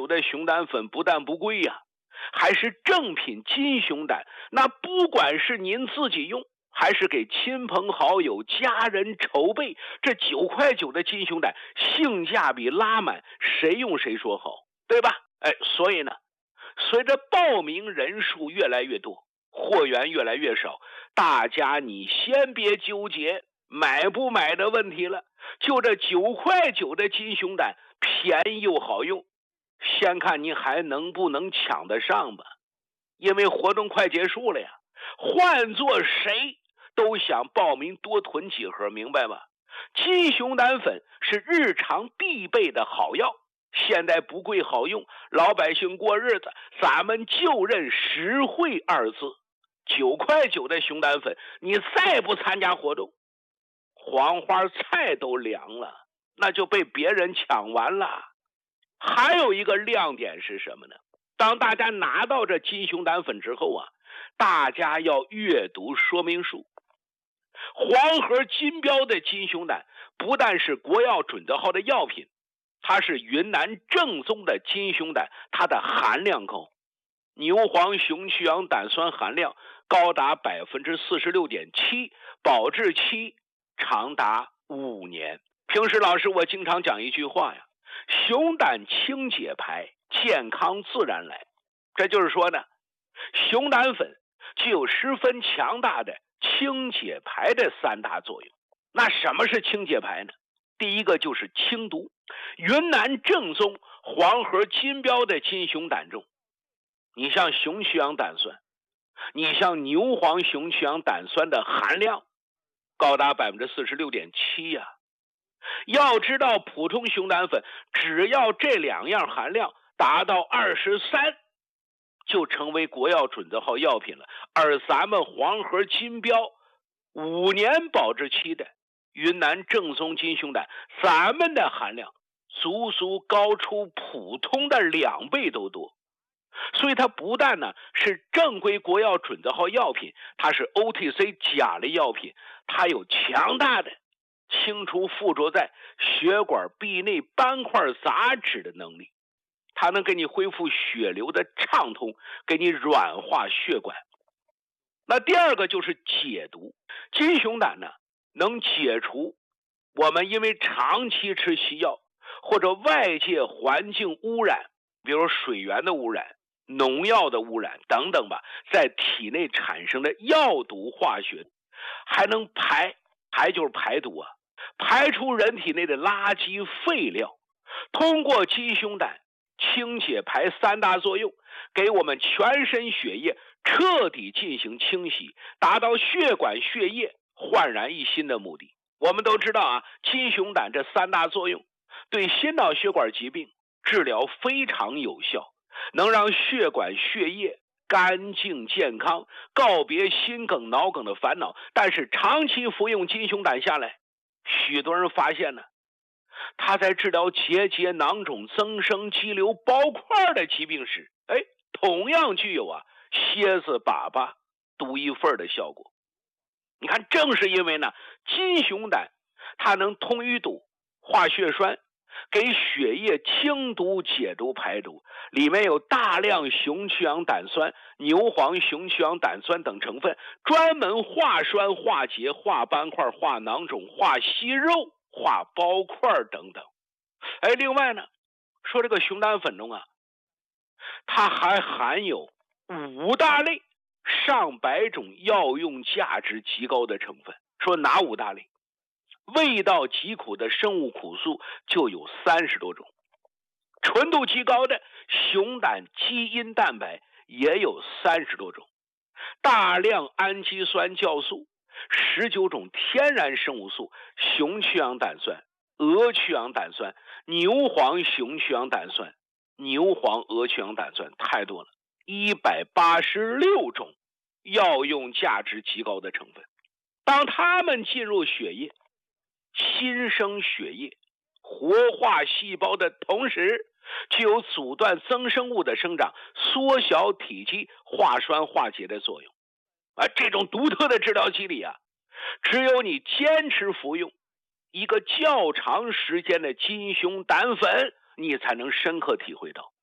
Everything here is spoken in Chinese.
九的熊胆粉不但不贵呀，还是正品金熊胆。那不管是您自己用，还是给亲朋好友、家人筹备，这9块9的金熊胆性价比拉满，谁用谁说好，对吧？所以呢，随着报名人数越来越多，货源越来越少，大家你先别纠结买不买的问题了，就这9块9的金熊胆便宜又好用，先看你还能不能抢得上吧。因为活动快结束了呀，换做谁都想报名多囤几盒，明白吗？金熊胆粉是日常必备的好药，现在不贵好用，老百姓过日子咱们就认实惠2字。9块9的熊胆粉，你再不参加活动，黄花菜都凉了，那就被别人抢完了。还有一个亮点是什么呢？当大家拿到这金熊胆粉之后啊，大家要阅读说明书。黄盒金标的金熊胆不但是国药准字号的药品，它是云南正宗的金熊胆，它的含量高，牛黄熊曲氧胆酸含量高达 46.7%， 保质期长达5年。平时老师我经常讲一句话呀，熊胆清解排，健康自然来。这就是说呢，熊胆粉具有十分强大的清解排的3大作用。那什么是清解排呢？第一个就是清毒。云南正宗黄盒金标的金熊胆中，你像熊曲氧胆酸，你像牛黄熊曲氧胆酸的含量高达 46.7% 呀。要知道普通熊胆粉只要这2样含量达到23，就成为国药准字号药品了。而咱们黄盒金标5年保质期的云南正宗金熊胆，咱们的含量足足高出普通的2倍都多。所以它不但呢是正规国药准字号药品，它是 OTC 甲类药品，它有强大的清除附着在血管壁内斑块杂质的能力，它能给你恢复血流的畅通，给你软化血管。那第二个就是解毒。金熊胆呢能解除我们因为长期吃西药或者外界环境污染，比如水源的污染、农药的污染等等吧，在体内产生的药毒化学，还能排就是排毒啊，排出人体内的垃圾废料。通过金熊胆清解排3大作用，给我们全身血液彻底进行清洗，达到血管血液焕然一新的目的。我们都知道啊，金熊胆这3大作用对心脑血管疾病治疗非常有效，能让血管血液干净健康，告别心梗脑梗的烦恼。但是长期服用金熊胆下来，许多人发现呢，它在治疗结节、囊肿、增生、肌瘤、包块的疾病时，同样具有蝎子粑粑独一份的效果。你看，正是因为呢，金熊胆它能通淤堵、化血栓，给血液清毒、解毒、排毒，里面有大量熊曲氧胆酸、牛黄熊曲氧胆酸等成分，专门化栓、化结、化斑块、化囊肿、化息肉、化包块等等。另外呢，说这个熊胆粉中它还含有5大类上百种药用价值极高的成分。说哪5大类？味道极苦的生物苦素就有30多种，纯度极高的熊胆基因蛋白也有30多种，大量氨基酸酵素、19种天然生物素、熊曲氧胆酸、鹅曲氧胆酸、牛黄熊曲氧胆酸、牛黄鹅曲氧胆酸，太多了，186种药用价值极高的成分。当它们进入血液，新生血液，活化细胞的同时，具有阻断增生物的生长、缩小体积、化栓化结的作用。这种独特的治疗机理只有你坚持服用一个较长时间的金熊胆粉，你才能深刻体会到。